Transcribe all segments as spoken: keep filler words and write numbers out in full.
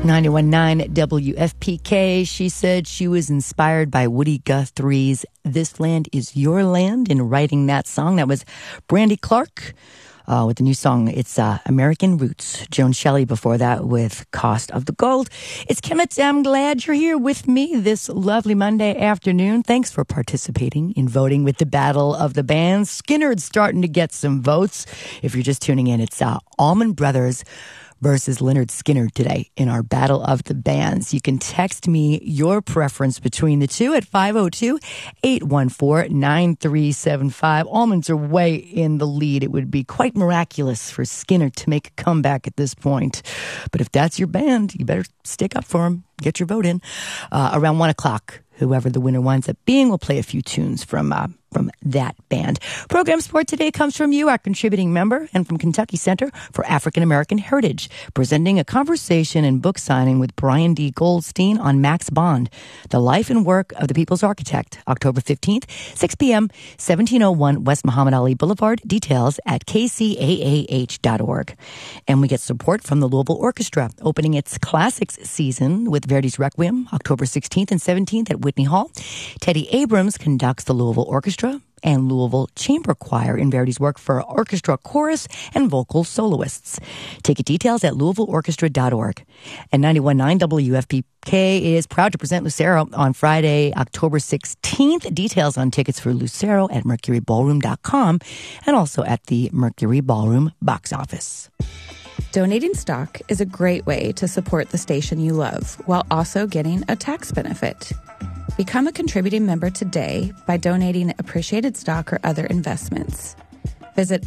ninety-one point nine W F P K. She said she was inspired by Woody Guthrie's This Land Is Your Land in writing that song. That was Brandy Clark uh, with the new song. It's uh, American Roots. Joan Shelley before that with Cost of the Gold. It's Kemet. I'm glad you're here with me this lovely Monday afternoon. Thanks for participating in voting with the Battle of the Bands. Skinner's starting to get some votes. If you're just tuning in, it's uh, Allman Brothers versus Lynyrd Skynyrd today in our Battle of the Bands. You can text me your preference between the two at five oh two, eight one four, nine three seven five. Almonds are way in the lead. It would be quite miraculous for Skynyrd to make a comeback at this point. But if that's your band, you better stick up for them. Get your vote in. Uh, around one o'clock, whoever the winner winds up being, we'll play a few tunes from uh, from that band. Program support today comes from you, our contributing member, and from Kentucky Center for African American Heritage, presenting a conversation and book signing with Brian D. Goldstein on Max Bond, The Life and Work of the People's Architect, October fifteenth, six p.m., seventeen oh one West Muhammad Ali Boulevard. Details at k c a a h dot org. And we get support from the Louisville Orchestra, opening its classics season with Verdi's Requiem, October sixteenth and seventeenth at Whitney Hall. Teddy Abrams conducts the Louisville Orchestra and Louisville Chamber Choir in Verdi's work for orchestra, chorus, and vocal soloists. Ticket details at louisville orchestra dot org. And ninety-one point nine W F P K is proud to present Lucero on Friday, October sixteenth. Details on tickets for Lucero at mercury ballroom dot com and also at the Mercury Ballroom box office. Donating stock is a great way to support the station you love while also getting a tax benefit. Become a contributing member today by donating appreciated stock or other investments. Visit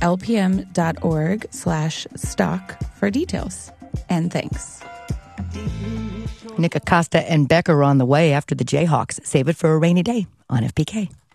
lpm.org slash stock for details. And thanks. Nick Acosta and Beck are on the way after the Jayhawks. Save it for a rainy day on F P K.